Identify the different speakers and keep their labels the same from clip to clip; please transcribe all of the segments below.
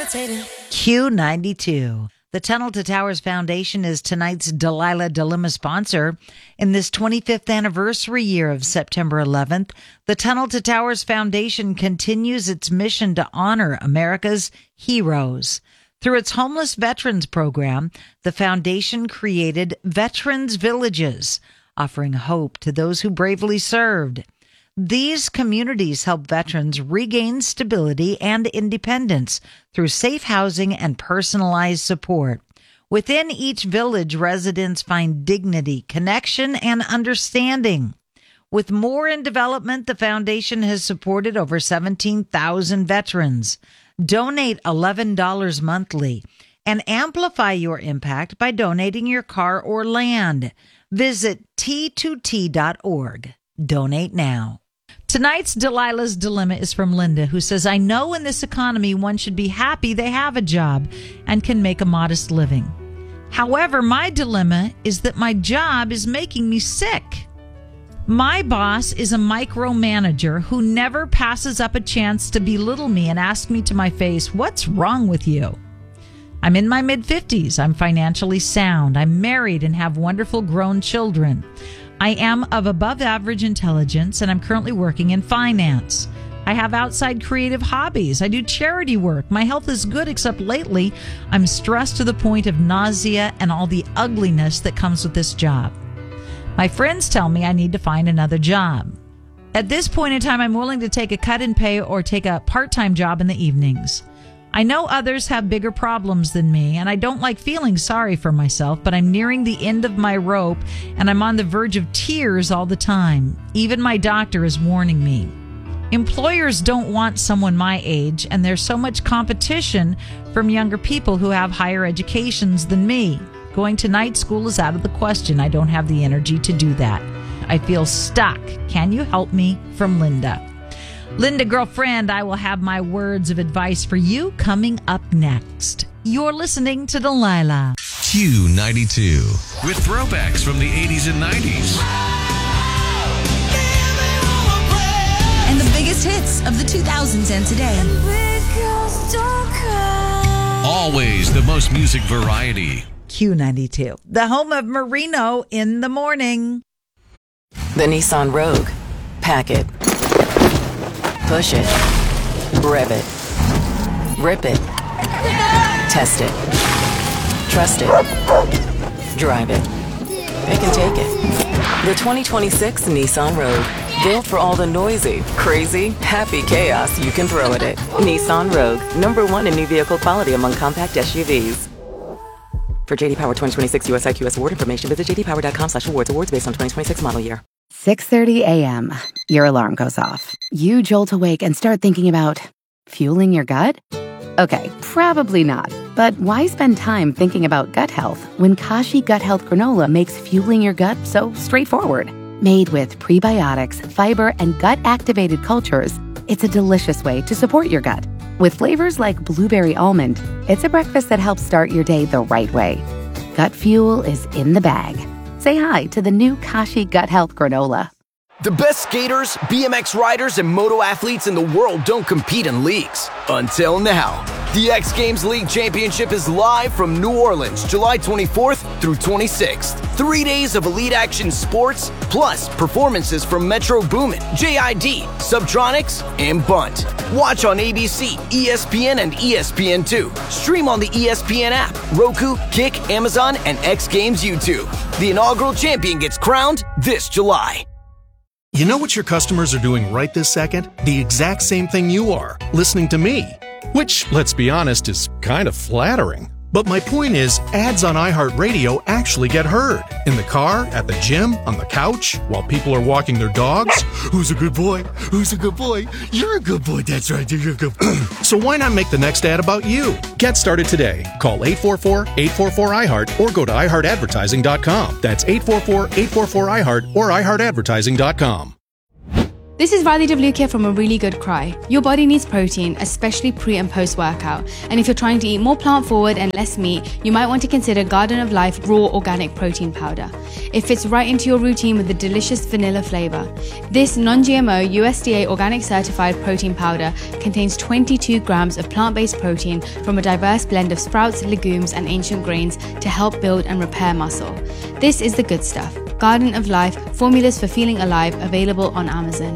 Speaker 1: Q92. The Tunnel to Towers Foundation is tonight's Delilah Dilemma sponsor. In this 25th anniversary year of September 11th, the Tunnel to Towers Foundation continues its mission to honor America's heroes. Through its homeless veterans program, the foundation created Veterans Villages, offering hope to those who bravely served. These communities help veterans regain stability and independence through safe housing and personalized support. Within each village, residents find dignity, connection, and understanding. With more in development, the foundation has supported over 17,000 veterans. Donate $11 monthly and amplify your impact by donating your car or land. Visit t2t.org. Donate now. Tonight's Delilah's Dilemma is from Linda, who says, I know in this economy one should be happy they have a job and can make a modest living. However, my dilemma is that my job is making me sick. My boss is a micromanager who never passes up a chance to belittle me and ask me to my face, what's wrong with you? I'm in my mid-50s. I'm financially sound. I'm married and have wonderful grown children. I am of above average intelligence, and I'm currently working in finance. I have outside creative hobbies. I do charity work. My health is good, except lately I'm stressed to the point of nausea and all the ugliness that comes with this job. My friends tell me I need to find another job. At this point in time, I'm willing to take a cut in pay or take a part-time job in the evenings. I know others have bigger problems than me, and I don't like feeling sorry for myself, but I'm nearing the end of my rope, and I'm on the verge of tears all the time. Even my doctor is warning me. Employers don't want someone my age, and there's so much competition from younger people who have higher educations than me. Going to night school is out of the question. I don't have the energy to do that. I feel stuck. Can you help me? From Linda. Linda, girlfriend, I will have my words of advice for you coming up next. You're listening to Delilah.
Speaker 2: Q92. With throwbacks from the 80s and 90s.
Speaker 3: And the biggest hits of the 2000s and today.
Speaker 2: Always the most music variety.
Speaker 1: Q92, the home of Merino in the morning.
Speaker 4: The Nissan Rogue. Pack it. Push it. Rev it. Rip it. Test it. Trust it. Drive it. Pick and take it. The 2026 Nissan Rogue. Built for all the noisy, crazy, happy chaos you can throw at it. Nissan Rogue. #1 in new vehicle quality among compact SUVs. For JD Power 2026 US IQS award information, visit jdpower.com/awards. Awards based on 2026 model year.
Speaker 5: 6:30 a.m. Your alarm goes off. You jolt awake and start thinking about fueling your gut? Okay, probably not. But why spend time thinking about gut health when Kashi Gut Health Granola makes fueling your gut so straightforward? Made with prebiotics, fiber, and gut-activated cultures, it's a delicious way to support your gut. With flavors like blueberry almond, it's a breakfast that helps start your day the right way. Gut fuel is in the bag. Say hi to the new Kashi Gut Health Granola.
Speaker 6: The best skaters, BMX riders, and moto athletes in the world don't compete in leagues. Until now. The X Games League Championship is live from New Orleans, July 24th through 26th. 3 days of elite action sports, plus performances from Metro Boomin, JID, Subtronics, and Bunt. Watch on ABC, ESPN, and ESPN2. Stream on the ESPN app, Roku, Kick, Amazon, and X Games YouTube. The inaugural champion gets crowned this July.
Speaker 7: You know what your customers are doing right this second? The exact same thing you are, listening to me. Which, let's be honest, is kind of flattering. But my point is, ads on iHeartRadio actually get heard. In the car, at the gym, on the couch, while people are walking their dogs. Who's a good boy? Who's a good boy? You're a good boy, that's right, you're a good boy. So why not make the next ad about you? Get started today. Call 844-844-iHeart or go to iHeartAdvertising.com. That's 844-844-iHeart or iHeartAdvertising.com.
Speaker 8: This is Radhi W here from A Really Good Cry. Your body needs protein, especially pre and post workout. And if you're trying to eat more plant forward and less meat, you might want to consider Garden of Life Raw Organic Protein Powder. It fits right into your routine with the delicious vanilla flavor. This non-GMO USDA organic certified protein powder contains 22 grams of plant-based protein from a diverse blend of sprouts, legumes, and ancient grains to help build and repair muscle. This is the good stuff. Garden of Life, formulas for feeling alive, available on Amazon.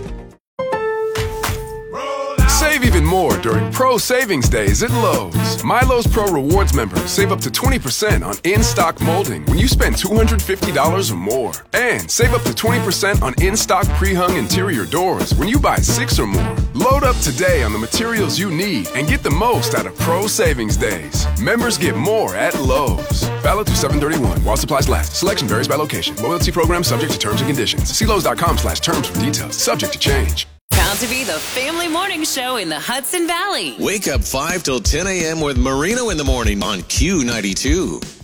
Speaker 9: Save even more during Pro Savings Days at Lowe's. Milo's Pro Rewards members save up to 20% on in-stock molding when you spend $250 or more. And save up to 20% on in-stock pre-hung interior doors when you buy 6 or more. Load up today on the materials you need and get the most out of Pro Savings Days. Members get more at Lowe's. Valid through 7/31 while supplies last. Selection varies by location. Loyalty program subject to terms and conditions. See Lowe's.com/terms for details. Subject to change.
Speaker 10: Proud to be the family morning show in the Hudson Valley.
Speaker 2: Wake up 5 till 10 a.m. with Marino in the morning on Q92.